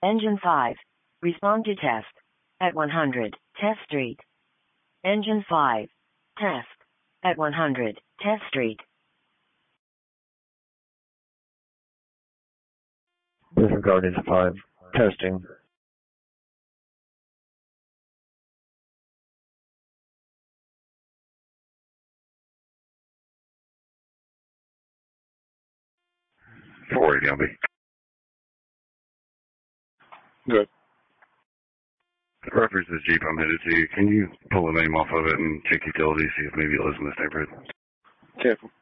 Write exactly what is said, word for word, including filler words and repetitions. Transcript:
Engine five. Respond to test. At one hundred, Test Street. Engine five. Test. At one hundred, Test Street. This is Guardian five. Testing. four eighty, I'll be. Good. Reference this Jeep I'm headed to. Can you pull the name off of it and check utilities, see if maybe it lives in this neighborhood? Careful.